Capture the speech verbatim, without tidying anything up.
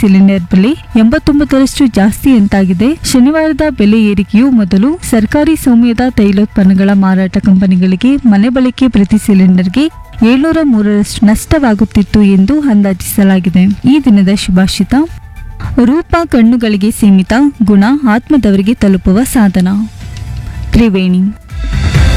Cylinder ಬೆಲೆ ಎಂಬತ್ತೊಂಬತ್ತರಷ್ಟು ಜಾಸ್ತಿ ಅಂತಾಗಿದೆ. ಶನಿವಾರದ ಬೆಲೆ ಏರಿಕೆಯು ಮೊದಲು ಸರ್ಕಾರಿ ಸ್ವಾಮ್ಯದ ತೈಲೋತ್ಪನ್ನಗಳ ಮಾರಾಟ ಕಂಪನಿಗಳಿಗೆ ಮನೆ ಬಳಕೆ ಪ್ರತಿ ಸಿಲಿಂಡರ್ಗೆ ಏಳ್ನೂರ ಮೂರರಷ್ಟು ನಷ್ಟವಾಗುತ್ತಿತ್ತು ಎಂದು ಅಂದಾಜಿಸಲಾಗಿದೆ. ಈ ದಿನದ ಶುಭಾಷಿತ: ರೂಪ ಕಣ್ಣುಗಳಿಗೆ ಸೀಮಿತ, ಗುಣ ಆತ್ಮದವರಿಗೆ ತಲುಪುವ ಸಾಧನ. ತ್ರಿವೇಣಿ.